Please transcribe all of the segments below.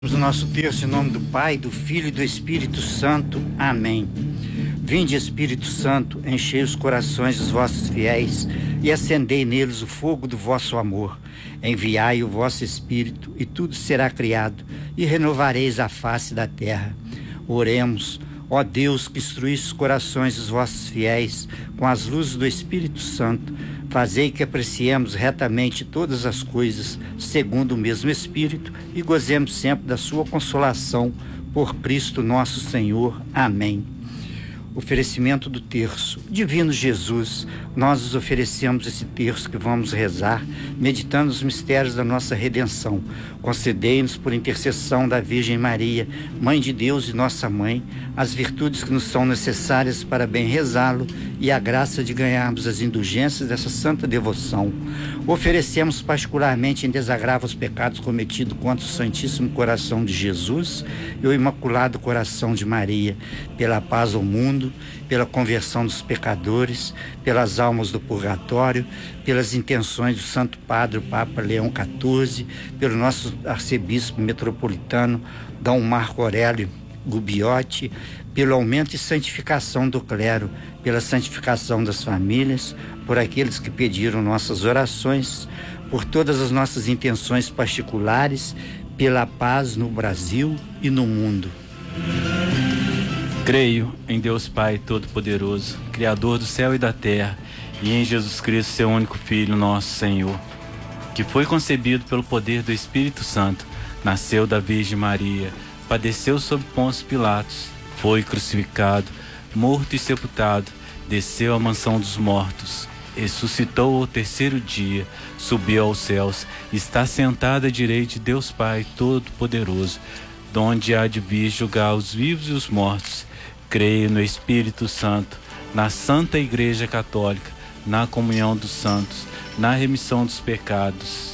O nosso terço em nome do Pai, do Filho e do Espírito Santo. Amém. Vinde, Espírito Santo, enchei os corações dos vossos fiéis e acendei neles o fogo do vosso amor. Enviai o vosso Espírito e tudo será criado e renovareis a face da terra. Oremos. Ó Deus, que instruísse os corações dos vossos fiéis com as luzes do Espírito Santo, fazei que apreciemos retamente todas as coisas, segundo o mesmo Espírito, e gozemos sempre da sua consolação, por Cristo nosso Senhor. Amém. Oferecimento do terço. Divino Jesus, nós os oferecemos esse terço que vamos rezar, meditando os mistérios da nossa redenção. Concedei-nos, por intercessão da Virgem Maria, Mãe de Deus e nossa Mãe, as virtudes que nos são necessárias para bem rezá-lo e a graça de ganharmos as indulgências dessa santa devoção. Oferecemos particularmente em desagravo os pecados cometidos contra o Santíssimo Coração de Jesus e o Imaculado Coração de Maria, pela paz ao mundo, pela conversão dos pecadores, pelas almas do purgatório, pelas intenções do Santo Padre, o Papa Leão XIV, pelo nosso arcebispo metropolitano, Dom Marco Aurélio Gubiotti, pelo aumento e santificação do clero, pela santificação das famílias, por aqueles que pediram nossas orações, por todas as nossas intenções particulares, pela paz no Brasil e no mundo. Creio em Deus Pai Todo-Poderoso, Criador do céu e da terra, e em Jesus Cristo, seu único Filho, nosso Senhor, que foi concebido pelo poder do Espírito Santo, nasceu da Virgem Maria, padeceu sob Pôncio Pilatos, foi crucificado, morto e sepultado, desceu à mansão dos mortos, ressuscitou ao terceiro dia, subiu aos céus, está sentado à direita de Deus Pai Todo-Poderoso, donde há de vir julgar os vivos e os mortos. Creio no Espírito Santo, na Santa Igreja Católica, na comunhão dos santos, na remissão dos pecados,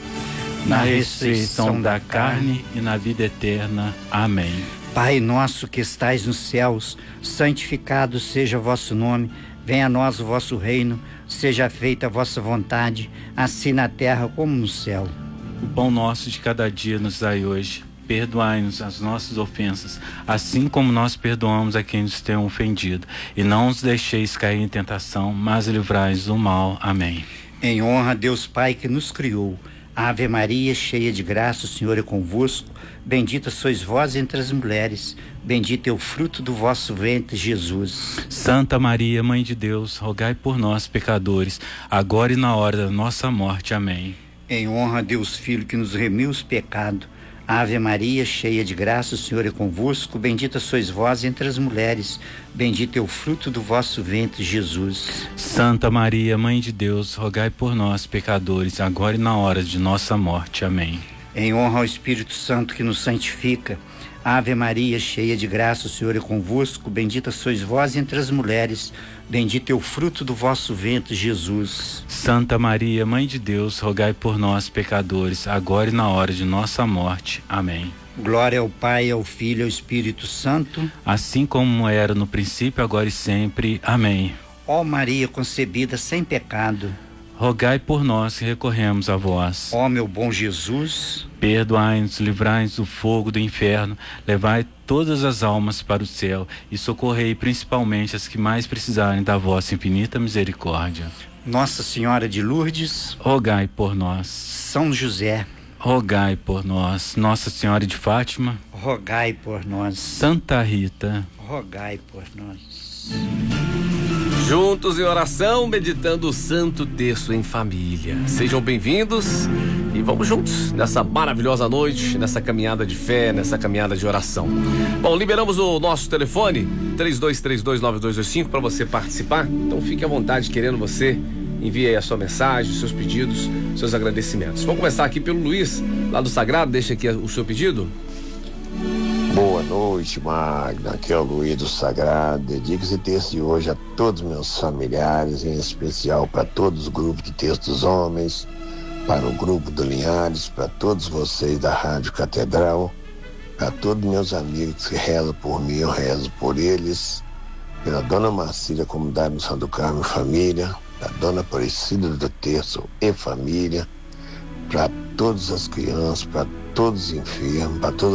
na ressurreição da carne e na vida eterna. Amém. Pai nosso que estais nos céus, santificado seja o vosso nome, venha a nós o vosso reino, seja feita a vossa vontade, assim na terra como no céu. O pão nosso de cada dia nos dai hoje. Perdoai-nos as nossas ofensas, assim como nós perdoamos a quem nos tem ofendido. E não os deixeis cair em tentação, mas livrai-nos do mal. Amém. Em honra a Deus Pai que nos criou. Ave Maria, cheia de graça, o Senhor é convosco. Bendita sois vós entre as mulheres. Bendito é o fruto do vosso ventre, Jesus. Santa Maria, Mãe de Deus, rogai por nós, pecadores, agora e na hora da nossa morte. Amém. Em honra a Deus Filho que nos remiu os pecados. Ave Maria, cheia de graça, o Senhor é convosco. Bendita sois vós entre as mulheres. Bendito é o fruto do vosso ventre, Jesus. Santa Maria, Mãe de Deus, rogai por nós, pecadores, agora e na hora de nossa morte. Amém. Em honra ao Espírito Santo que nos santifica. Ave Maria, cheia de graça, o Senhor é convosco. Bendita sois vós entre as mulheres. Bendito é o fruto do vosso ventre, Jesus. Santa Maria, Mãe de Deus, rogai por nós, pecadores, agora e na hora de nossa morte. Amém. Glória ao Pai, ao Filho e ao Espírito Santo, assim como era no princípio, agora e sempre. Amém. Ó Maria concebida sem pecado, rogai por nós que recorremos a vós. Ó meu bom Jesus, perdoai-nos, livrai-nos do fogo do inferno, levai todas as almas para o céu e socorrei principalmente as que mais precisarem da vossa infinita misericórdia. Nossa Senhora de Lourdes, rogai por nós. São José, rogai por nós. Nossa Senhora de Fátima, rogai por nós. Santa Rita, rogai por nós. Juntos em oração, meditando o Santo Terço em família. Sejam bem-vindos e vamos juntos nessa maravilhosa noite, nessa caminhada de fé, nessa caminhada de oração. Bom, liberamos o nosso telefone 32329225 para você participar. Então fique à vontade, querendo você, envie aí a sua mensagem, seus pedidos, seus agradecimentos. Vamos começar aqui pelo Luiz, lá do Sagrado. Deixa aqui o seu pedido. Boa noite, Magna. Aqui é o Luiz do Sagrado. Dedico esse texto de hoje a todos meus familiares, em especial para todos os grupos de textos homens, para o grupo do Linhares, para todos vocês da Rádio Catedral, para todos meus amigos que rezam por mim, eu rezo por eles, pela Dona Marcília, Comunidade do Santo Carmo e Família, para Dona Aparecida do Terço e Família, para todas as crianças, para todos os enfermos, para todas